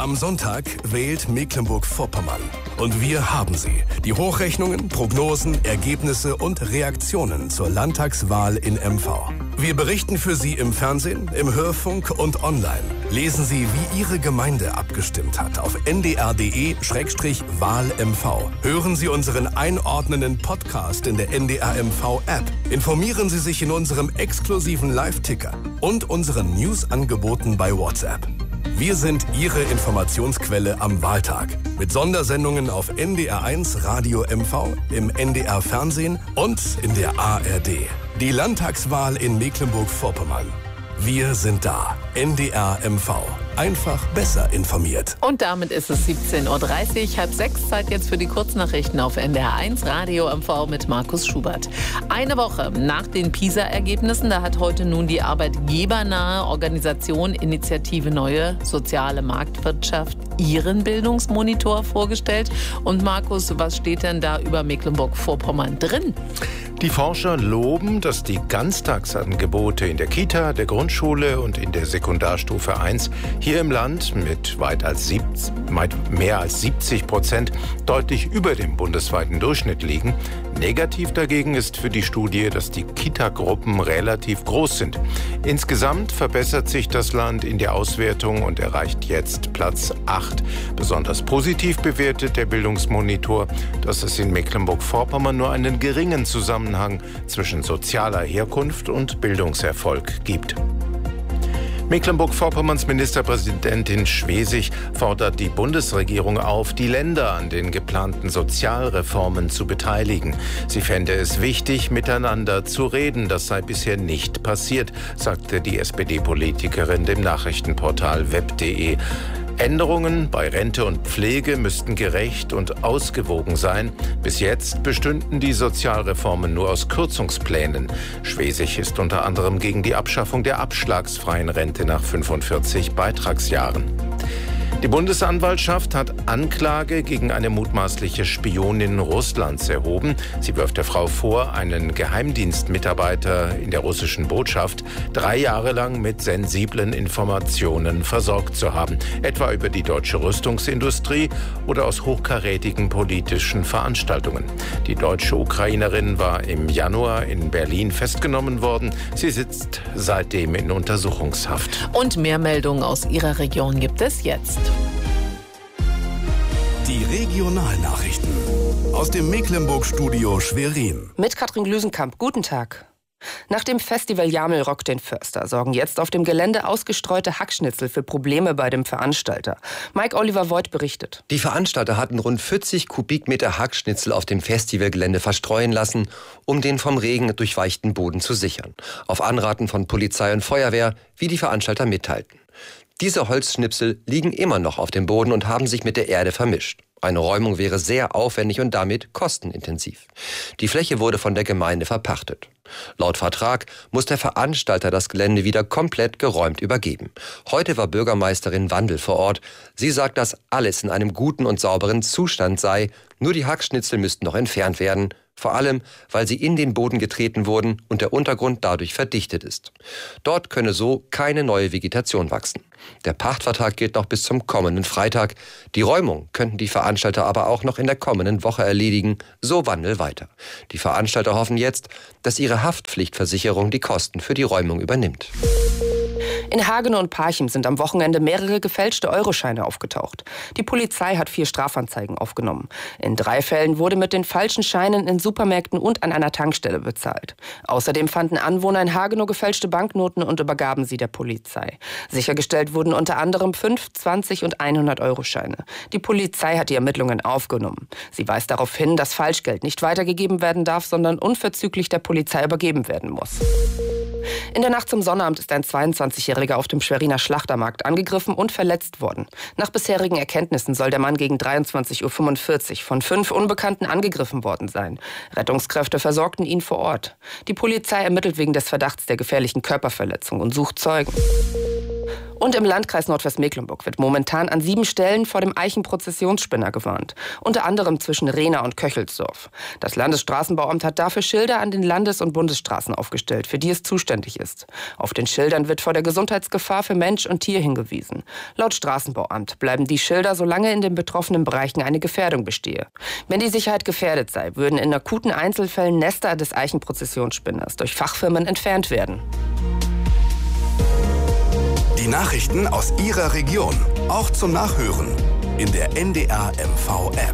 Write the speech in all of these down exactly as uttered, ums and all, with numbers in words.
Am Sonntag wählt Mecklenburg-Vorpommern. Und wir haben sie. Die Hochrechnungen, Prognosen, Ergebnisse und Reaktionen zur Landtagswahl in M V. Wir berichten für Sie im Fernsehen, im Hörfunk und online. Lesen Sie, wie Ihre Gemeinde abgestimmt hat auf n d r punkt d e slash wahl m v. Hören Sie unseren einordnenden Podcast in der N D R M V-App. Informieren Sie sich in unserem exklusiven Live-Ticker und unseren News-Angeboten bei WhatsApp. Wir sind Ihre Informationsquelle am Wahltag. Mit Sondersendungen auf N D R eins Radio M V, im N D R Fernsehen und in der A R D. Die Landtagswahl in Mecklenburg-Vorpommern. Wir sind da. N D R M V. Einfach besser informiert. Und damit ist es siebzehn Uhr dreißig, halb sechs, Zeit jetzt für die Kurznachrichten auf N D R eins Radio M V mit Markus Schubert. Eine Woche nach den PISA-Ergebnissen, da hat heute nun die arbeitgebernahe Organisation Initiative Neue Soziale Marktwirtschaft ihren Bildungsmonitor vorgestellt. Und Markus, was steht denn da über Mecklenburg-Vorpommern drin? Die Forscher loben, dass die Ganztagsangebote in der Kita, der Grundschule und in der Sekundarstufe eins hier im Land mit weit, als siebzig, weit mehr als siebzig Prozent deutlich über dem bundesweiten Durchschnitt liegen. Negativ dagegen ist für die Studie, dass die Kita-Gruppen relativ groß sind. Insgesamt verbessert sich das Land in der Auswertung und erreicht jetzt Platz acht. Besonders positiv bewertet der Bildungsmonitor, dass es in Mecklenburg-Vorpommern nur einen geringen Zusammenhang zwischen sozialer Herkunft und Bildungserfolg gibt. Mecklenburg-Vorpommerns Ministerpräsidentin Schwesig fordert die Bundesregierung auf, die Länder an den geplanten Sozialreformen zu beteiligen. Sie fände es wichtig, miteinander zu reden. Das sei bisher nicht passiert, sagte die S P D-Politikerin dem Nachrichtenportal web punkt de. Änderungen bei Rente und Pflege müssten gerecht und ausgewogen sein. Bis jetzt bestünden die Sozialreformen nur aus Kürzungsplänen. Schwesig ist unter anderem gegen die Abschaffung der abschlagsfreien Rente nach fünfundvierzig Beitragsjahren. Die Bundesanwaltschaft hat Anklage gegen eine mutmaßliche Spionin Russlands erhoben. Sie wirft der Frau vor, einen Geheimdienstmitarbeiter in der russischen Botschaft drei Jahre lang mit sensiblen Informationen versorgt zu haben, etwa über die deutsche Rüstungsindustrie oder aus hochkarätigen politischen Veranstaltungen. Die deutsche Ukrainerin war im Januar in Berlin festgenommen worden. Sie sitzt seitdem in Untersuchungshaft. Und mehr Meldungen aus ihrer Region gibt es jetzt. Die Regionalnachrichten aus dem Mecklenburg-Studio Schwerin. Mit Katrin Glüsenkamp, guten Tag. Nach dem Festival Jamel Rock den Förster sorgen jetzt auf dem Gelände ausgestreute Hackschnitzel für Probleme bei dem Veranstalter. Mike Oliver Voigt berichtet. Die Veranstalter hatten rund vierzig Kubikmeter Hackschnitzel auf dem Festivalgelände verstreuen lassen, um den vom Regen durchweichten Boden zu sichern. Auf Anraten von Polizei und Feuerwehr, wie die Veranstalter mitteilten. Diese Holzschnipsel liegen immer noch auf dem Boden und haben sich mit der Erde vermischt. Eine Räumung wäre sehr aufwendig und damit kostenintensiv. Die Fläche wurde von der Gemeinde verpachtet. Laut Vertrag muss der Veranstalter das Gelände wieder komplett geräumt übergeben. Heute war Bürgermeisterin Wandel vor Ort. Sie sagt, dass alles in einem guten und sauberen Zustand sei. Nur die Hackschnitzel müssten noch entfernt werden. Vor allem, weil sie in den Boden getreten wurden und der Untergrund dadurch verdichtet ist. Dort könne so keine neue Vegetation wachsen. Der Pachtvertrag gilt noch bis zum kommenden Freitag. Die Räumung könnten die Veranstalter aber auch noch in der kommenden Woche erledigen. So Wandel weiter. Die Veranstalter hoffen jetzt, dass ihre Haftpflichtversicherung die Kosten für die Räumung übernimmt. In Hagenow und Parchim sind am Wochenende mehrere gefälschte Euroscheine aufgetaucht. Die Polizei hat vier Strafanzeigen aufgenommen. In drei Fällen wurde mit den falschen Scheinen in Supermärkten und an einer Tankstelle bezahlt. Außerdem fanden Anwohner in Hagenow gefälschte Banknoten und übergaben sie der Polizei. Sichergestellt wurden unter anderem fünf, zwanzig und hundert Euro Scheine. Die Polizei hat die Ermittlungen aufgenommen. Sie weist darauf hin, dass Falschgeld nicht weitergegeben werden darf, sondern unverzüglich der Polizei übergeben werden muss. In der Nacht zum Sonnabend ist ein zweiundzwanzigjähriger auf dem Schweriner Schlachtermarkt angegriffen und verletzt worden. Nach bisherigen Erkenntnissen soll der Mann gegen dreiundzwanzig Uhr fünfundvierzig von fünf Unbekannten angegriffen worden sein. Rettungskräfte versorgten ihn vor Ort. Die Polizei ermittelt wegen des Verdachts der gefährlichen Körperverletzung und sucht Zeugen. Und im Landkreis Nordwestmecklenburg wird momentan an sieben Stellen vor dem Eichenprozessionsspinner gewarnt. Unter anderem zwischen Rehna und Köchelsdorf. Das Landesstraßenbauamt hat dafür Schilder an den Landes- und Bundesstraßen aufgestellt, für die es zuständig ist. Auf den Schildern wird vor der Gesundheitsgefahr für Mensch und Tier hingewiesen. Laut Straßenbauamt bleiben die Schilder, solange in den betroffenen Bereichen eine Gefährdung bestehe. Wenn die Sicherheit gefährdet sei, würden in akuten Einzelfällen Nester des Eichenprozessionsspinners durch Fachfirmen entfernt werden. Die Nachrichten aus Ihrer Region, auch zum Nachhören in der N D R M V-App.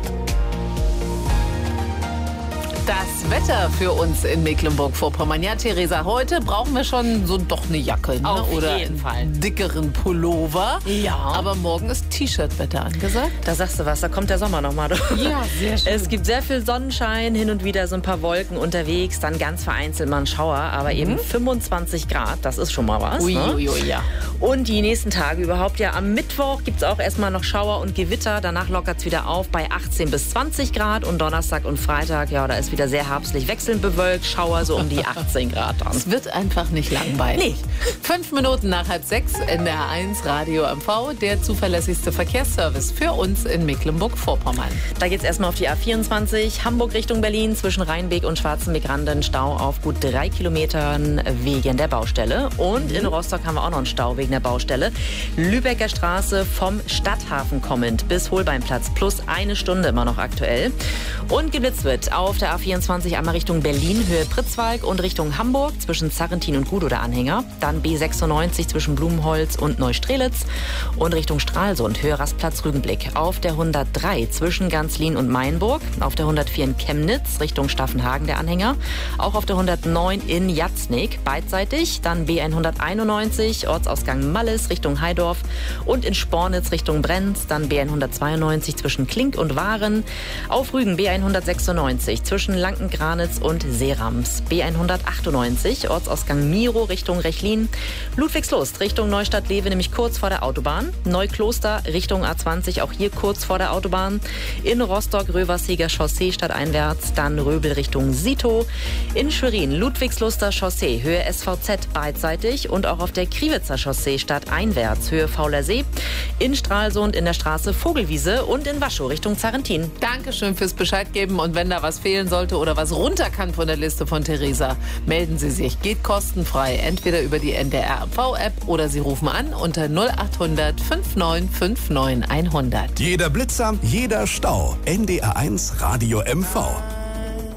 Das Wetter für uns in Mecklenburg-Vorpommern. Ja, Theresa, heute brauchen wir schon so doch eine Jacke, ne? Auf Oder jeden Fall. einen dickeren Pullover. Ja. Aber morgen ist T-Shirt-Wetter angesagt. Da sagst du was, da kommt der Sommer nochmal. Ja, sehr schön. Es gibt sehr viel Sonnenschein, hin und wieder so ein paar Wolken unterwegs, dann ganz vereinzelt mal ein Schauer, aber mhm. eben fünfundzwanzig Grad, das ist schon mal was. Ui, ne? ui, ui, ja. Und die nächsten Tage überhaupt, ja, am Mittwoch gibt es auch erstmal noch Schauer und Gewitter, danach lockert es wieder auf bei achtzehn bis zwanzig Grad und Donnerstag und Freitag, ja, da ist wieder sehr herbstlich, wechselnd bewölkt, Schauer so um die achtzehn Grad dann. Es wird einfach nicht langweilig. Nee. Fünf Minuten nach halb sechs, N D R eins Radio M V, der zuverlässigste Verkehrsservice für uns in Mecklenburg-Vorpommern. Da geht's erstmal auf die A vierundzwanzig, Hamburg Richtung Berlin, zwischen Rheinbeek und Schwarzenbeek-Randen, Stau auf gut drei Kilometern wegen der Baustelle. Und in Rostock haben wir auch noch einen Stau wegen der Baustelle. Lübecker Straße vom Stadthafen kommend bis Holbeinplatz, plus eine Stunde immer noch aktuell. Und geblitzt wird auf der A vierundzwanzig einmal Richtung Berlin, Höhe Pritzwalk und Richtung Hamburg, zwischen Zarrentin und Gut oder Anhänger. Dann B sechsundneunzig zwischen Blumenholz und Neustrelitz und Richtung Stralsund, Höhe Rastplatz Rügenblick. Auf der hundertdrei zwischen Ganzlin und Mainburg, auf der hundertvier in Chemnitz, Richtung Staffenhagen der Anhänger. Auch auf der hundertneun in Jatznik, beidseitig. Dann B hunderteinundneunzig, Ortsausgang Malles, Richtung Heidorf und in Spornitz Richtung Brenz. Dann B hundertzweiundneunzig zwischen Klink und Waren. Auf Rügen B hundertsechsundneunzig zwischen Lankengranitz und Seerams. B hundertachtundneunzig, Ortsausgang Miro Richtung Rechlin. Ludwigslust Richtung Neustadt-Lewe, nämlich kurz vor der Autobahn. Neukloster Richtung A zwanzig, auch hier kurz vor der Autobahn. In Rostock Röverseger Chaussee stadteinwärts, dann Röbel Richtung Sito. In Schwerin Ludwigsluster Chaussee, Höhe S V Z beidseitig und auch auf der Kriwitzer Chaussee stadteinwärts, Höhe Fauler See. In Stralsund in der Straße Vogelwiese und in Waschow Richtung Zarrentin. Dankeschön fürs Bescheid geben und wenn da was fehlen sollte oder was runter kann von der Liste von Theresa, melden Sie sich. Geht kostenfrei, entweder über die N D R M V-App oder Sie rufen an unter null acht hundert neunundfünfzig neunundfünfzig hundert. Jeder Blitzer, jeder Stau. N D R eins Radio M V.